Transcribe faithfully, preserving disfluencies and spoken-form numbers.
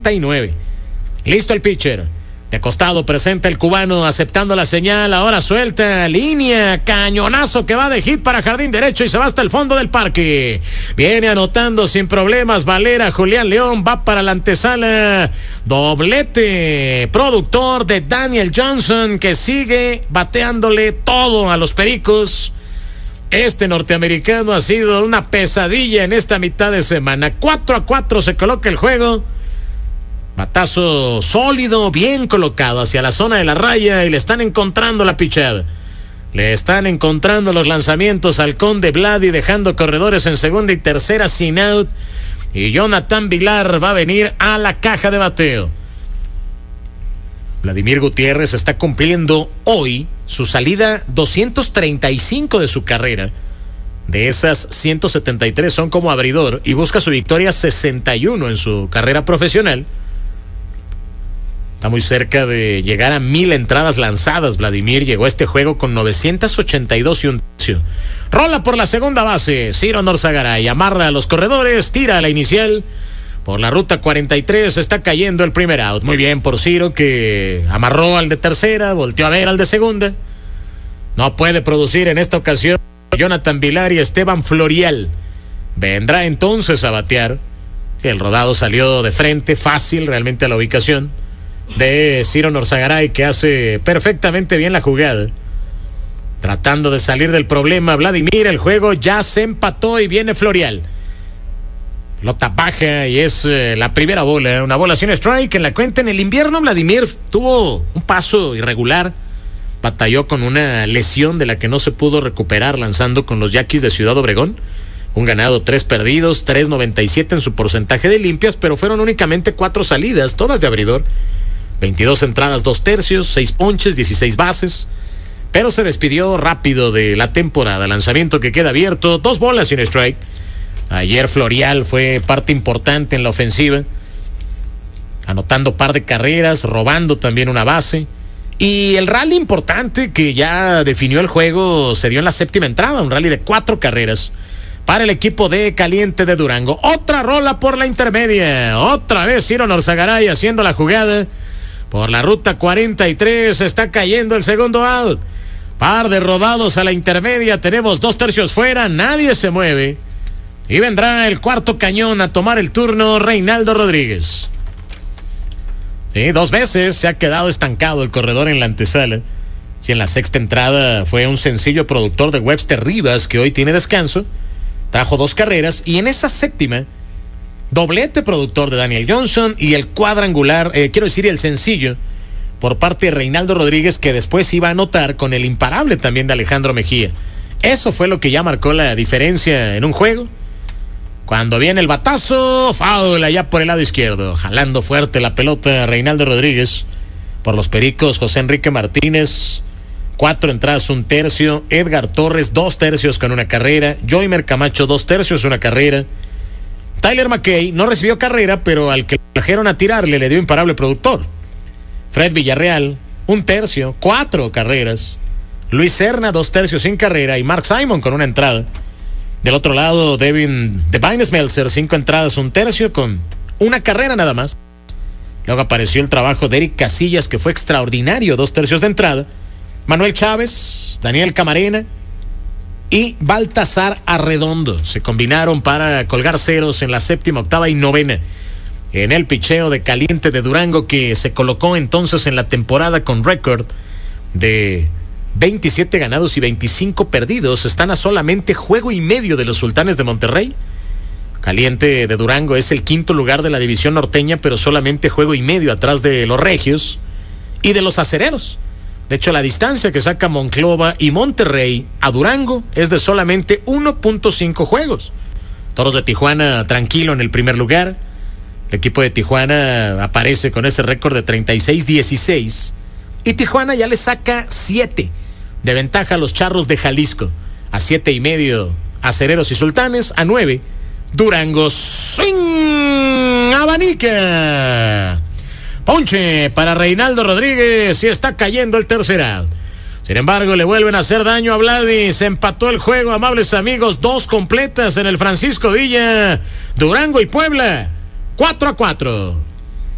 y nueve. Listo el pitcher. De costado presenta el cubano aceptando la señal. Ahora suelta línea, cañonazo que va de hit para jardín derecho y se va hasta el fondo del parque. Viene anotando sin problemas Valera. Julián León va para la antesala. Doblete productor de Daniel Johnson, que sigue bateándole todo a los Pericos. Este norteamericano ha sido una pesadilla en esta mitad de semana. cuatro a cuatro se coloca el juego. Batazo sólido, bien colocado hacia la zona de la raya y le están encontrando la pichada. Le están encontrando los lanzamientos al Conde Vladi, dejando corredores en segunda y tercera sin out. Y Jonathan Villar va a venir a la caja de bateo. Vladimir Gutiérrez está cumpliendo hoy su salida doscientos treinta y cinco de su carrera. De esas, ciento setenta y tres son como abridor y busca su victoria sesenta y uno en su carrera profesional. Está muy cerca de llegar a mil entradas lanzadas. Vladimir llegó a este juego con novecientos ochenta y dos y un tercio. Rola por la segunda base. Ciro Norzagaray amarra a los corredores, tira a la inicial. Por la ruta cuarenta y tres está cayendo el primer out. Muy bien por Ciro, que amarró al de tercera, volteó a ver al de segunda. No puede producir en esta ocasión Jonathan Villar y Esteban Florial. Vendrá entonces a batear. El rodado salió de frente, fácil realmente a la ubicación de Ciro Norzagaray, que hace perfectamente bien la jugada. Tratando de salir del problema Vladimir, el juego ya se empató y viene Florial. Pelota baja y es eh, la primera bola, una bola sin strike en la cuenta. En el invierno Vladimir tuvo un paso irregular, batalló con una lesión de la que no se pudo recuperar lanzando con los Yaquis de Ciudad Obregón. Un ganado, tres perdidos, tres noventa y siete en su porcentaje de limpias, pero fueron únicamente cuatro salidas, todas de abridor. veintidós entradas, dos tercios, seis ponches, dieciséis bases. Pero se despidió rápido de la temporada. Lanzamiento que queda abierto, dos bolas sin strike. Ayer Florial fue parte importante en la ofensiva, anotando par de carreras, robando también una base. Y el rally importante que ya definió el juego se dio en la séptima entrada, un rally de cuatro carreras para el equipo de Caliente de Durango. Otra rola por la intermedia, otra vez Ciro Norzagaray haciendo la jugada. Por la ruta cuarenta y tres está cayendo el segundo out. Par de rodados a la intermedia, tenemos dos tercios fuera, nadie se mueve. Y vendrá el cuarto cañón a tomar el turno, Reinaldo Rodríguez. Sí, dos veces se ha quedado estancado el corredor en la antesala. Si en la sexta entrada fue un sencillo productor de Webster Rivas, que hoy tiene descanso, trajo dos carreras, y en esa séptima, doblete productor de Daniel Johnson y el cuadrangular, eh, quiero decir el sencillo, por parte de Reinaldo Rodríguez, que después iba a anotar con el imparable también de Alejandro Mejía. Eso fue lo que ya marcó la diferencia en un juego. Cuando viene el batazo, foul allá por el lado izquierdo, jalando fuerte la pelota Reinaldo Rodríguez. Por los Pericos, José Enrique Martínez, cuatro entradas, un tercio. Edgar Torres, dos tercios con una carrera. Joymer Camacho, dos tercios, una carrera. Tyler McKay no recibió carrera, pero al que trajeron a tirarle le dio imparable productor. Fred Villarreal, un tercio, cuatro carreras. Luis Serna, dos tercios sin carrera. Y Mark Simon con una entrada. Del otro lado, Devin Devine Smeltzer, cinco entradas, un tercio con una carrera nada más. Luego apareció el trabajo de Eric Casillas, que fue extraordinario, dos tercios de entrada. Manuel Chávez, Daniel Camarena y Baltasar Arredondo se combinaron para colgar ceros en la séptima, octava y novena. En el picheo de Caliente de Durango, que se colocó entonces en la temporada con récord de veintisiete ganados y veinticinco perdidos. Están a solamente juego y medio de los Sultanes de Monterrey. Caliente de Durango es el quinto lugar de la división norteña, pero solamente juego y medio atrás de los Regios y de los Acereros. De hecho, la distancia que saca Monclova y Monterrey a Durango es de solamente uno punto cinco juegos. Toros de Tijuana tranquilo en el primer lugar. El equipo de Tijuana aparece con ese récord de treinta y seis dieciséis. Y Tijuana ya le saca siete de ventaja a los Charros de Jalisco. A siete y medio Acereros y Sultanes. A nueve Durango. ¡Swing! ¡Abanica! Ponche para Reinaldo Rodríguez y está cayendo el tercer out. Sin embargo, le vuelven a hacer daño a Vladi. Se empató el juego, amables amigos. Dos completas en el Francisco Villa. Durango y Puebla. cuatro a cuatro.